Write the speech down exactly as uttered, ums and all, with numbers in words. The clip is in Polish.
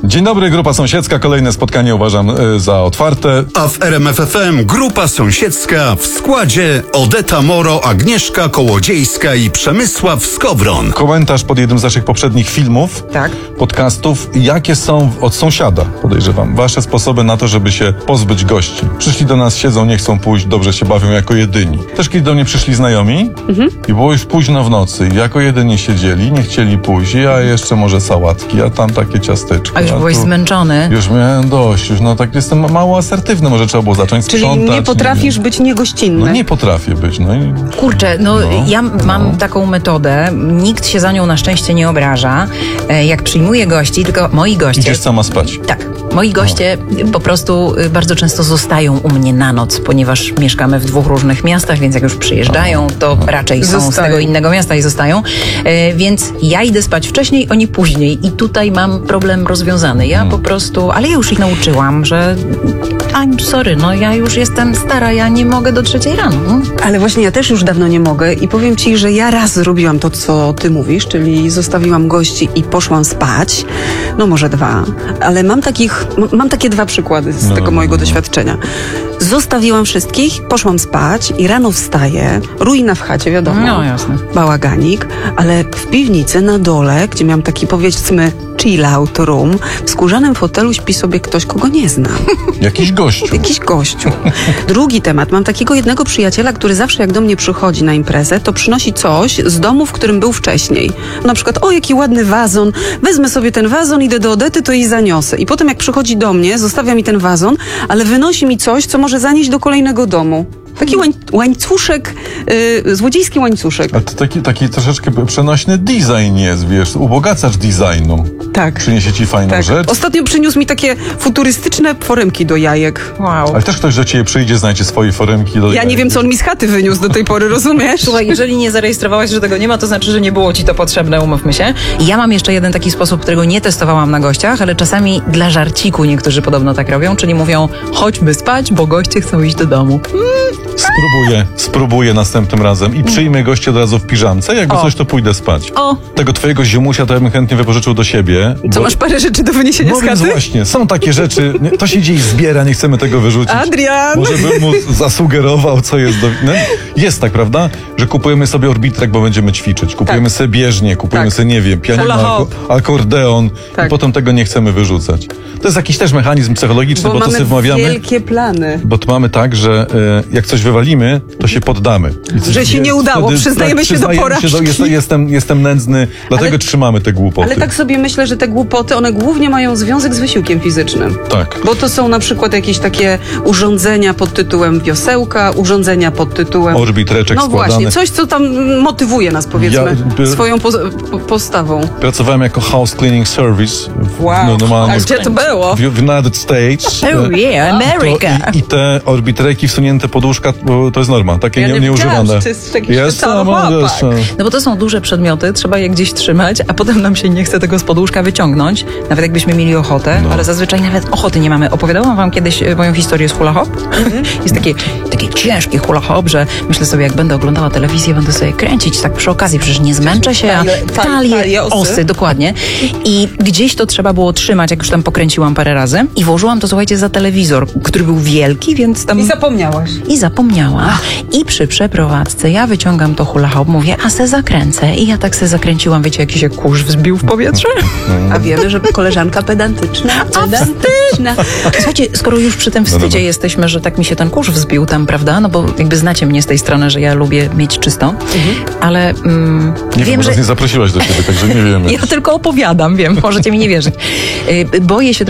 Dzień dobry, Grupa Sąsiedzka. Kolejne spotkanie uważam y, za otwarte. A w R M F F M Grupa Sąsiedzka w składzie Odeta Moro, Agnieszka Kołodziejska i Przemysław Skowron. Komentarz pod jednym z naszych poprzednich filmów, Tak. podcastów. Jakie są od sąsiada, podejrzewam, wasze sposoby na to, żeby się pozbyć gości? Przyszli do nas, siedzą, nie chcą pójść, dobrze się bawią jako jedyni. Też kiedy do mnie przyszli znajomi mhm. i było już późno w nocy, jako jedyni siedzieli, nie chcieli pójść, ja jeszcze może sałatki, a tam takie ciasteczki. A już byłeś zmęczony. Już miałem dość, już no tak jestem mało asertywny, może trzeba było zacząć Czyli sprzątać. nie potrafisz nie być niegościnny. No nie potrafię być, no i... Kurczę, no, No, ja mam no. taką metodę, nikt się za nią na szczęście nie obraża. E, Jak przyjmuję gości, tylko moi goście... Idziesz sama spać. Tak, moi goście po prostu y, bardzo często zostają u mnie na noc, ponieważ mieszkamy w dwóch różnych miastach, więc jak już przyjeżdżają, to raczej są z Zostają. tego innego miasta i zostają. E, Więc ja idę spać wcześniej, oni później i tutaj mam problem rozwiązany. Ja po prostu, ale ja już ich nauczyłam, że I'm sorry, no ja już jestem stara, ja nie mogę do trzeciej rano. Ale właśnie ja też już dawno nie mogę i powiem ci, że ja raz zrobiłam to, co ty mówisz, czyli zostawiłam gości i poszłam spać. No może dwa, ale mam takich, m- mam takie dwa przykłady z No, tego no, mojego no. doświadczenia. Zostawiłam wszystkich, poszłam spać i rano wstaję, ruina w chacie, wiadomo. No, jasne. Bałaganik, ale w piwnicy na dole, gdzie miałam taki, powiedzmy, chill out room, w skórzanym fotelu śpi sobie ktoś, kogo nie znam. Jakiś gościu. Jakiś gościu. Drugi temat. Mam takiego jednego przyjaciela, który zawsze jak do mnie przychodzi na imprezę, to przynosi coś z domu, w którym był wcześniej. Na przykład, o jaki ładny wazon, wezmę sobie ten wazon, idę do Odety, to jej zaniosę. I potem jak przychodzi do mnie, zostawia mi ten wazon, ale wynosi mi coś, co może zanieść do kolejnego domu. Taki łań, łańcuszek, yy, złodziejski łańcuszek. Ale to taki, taki troszeczkę przenośny design jest, wiesz, ubogacacz designu. Tak. Przyniesie ci fajną Tak. rzecz. Ostatnio przyniósł mi takie futurystyczne foremki do jajek. Wow. Ale też ktoś do ciebie przyjdzie, znajdzie swoje foremki. Do Ja nie wiem, co on mi z chaty wyniósł do tej pory, rozumiesz? Słuchaj, jeżeli nie zarejestrowałaś, że tego nie ma, to znaczy, że nie było ci to potrzebne, umówmy się. I ja mam jeszcze jeden taki sposób, którego nie testowałam na gościach, ale czasami dla żarciku niektórzy podobno tak robią, czyli mówią, chodźmy spać, bo goście chcą iść do domu. Spróbuję, spróbuję następnym razem i przyjmę gości od razu w piżamce. Jakby O. coś, to pójdę spać. O. Tego twojego ziomusia to ja bym chętnie wypożyczył do siebie. Co, masz parę rzeczy do wyniesienia No z więc chaty? właśnie, są takie rzeczy, nie, to się dzieje zbiera, nie chcemy tego wyrzucić. Adrian! Może bym mu zasugerował, co jest do... No, jest tak, prawda? Że kupujemy sobie orbitrek, bo będziemy ćwiczyć. Kupujemy Tak. sobie bieżnię, kupujemy Tak. sobie, nie wiem, pianino, Hula ako- hop. akordeon Tak. i potem tego nie chcemy wyrzucać. To jest jakiś też mechanizm psychologiczny, bo, Bo to mamy sobie wmawiamy. wielkie plany. Bo to mamy tak, że e, jak coś wywalimy, to się poddamy. I coś- Że się nie udało, przyznajemy się do przyznajemy porażki. jestem, jestem, jestem nędzny, dlatego Ale- trzymamy te głupoty. Ale tak sobie myślę, że te głupoty, one głównie mają związek z wysiłkiem fizycznym. Tak. Bo to są na przykład jakieś takie urządzenia pod tytułem wiosełka, urządzenia pod tytułem... Orbitreczek No składany. właśnie, coś, co tam motywuje nas, powiedzmy, Ja, by- swoją po, po, postawą. Pracowałem jako house cleaning service w, no, normalnie A w, gdzie to było? w United States. Oh E, yeah, America. To, i, I te orbitreki wsunięte pod łóżka, bo to jest norma, takie Ja nie, nie wiedziałam, nieużywane. że to jest jakiś Jest, specjalny no, chłopak. jest, no. No bo to są duże przedmioty, trzeba je gdzieś trzymać, a potem nam się nie chce tego z podłóżka wyciągnąć, nawet jakbyśmy mieli ochotę, No. ale zazwyczaj nawet ochoty nie mamy. Opowiadałam wam kiedyś e, moją historię z hula hop. Jest taki, taki ciężki hula hop, że myślę sobie, jak będę oglądała telewizję, będę sobie kręcić tak przy okazji, przecież nie zmęczę się, a Talię- tal- talię, talię osy. osy, dokładnie. I gdzieś to trzeba było trzymać, jak już tam pokręciłam parę razy i włożyłam to, słuchajcie, za telewizor, który był wielki, więc tam... I zapomniałaś. I zapomniałam. I przy przeprowadzce ja wyciągam to hula hop, mówię, a se zakręcę. I ja tak se zakręciłam, wiecie, jakiś się kurz wzbił w powietrze. A wiemy, że koleżanka pedantyczna. Pedantyczna. Słuchajcie, skoro już przy tym wstydzie dobra. jesteśmy, że tak mi się ten kurz wzbił tam, prawda? No bo jakby znacie mnie z tej strony, że ja lubię mieć czysto. Ale mm, Nie wiem, wiem, bo że... nas nie zaprosiłaś do ciebie, także nie wiemy. Ja tylko opowiadam, wiem, możecie mi nie wierzyć. Y, Boję się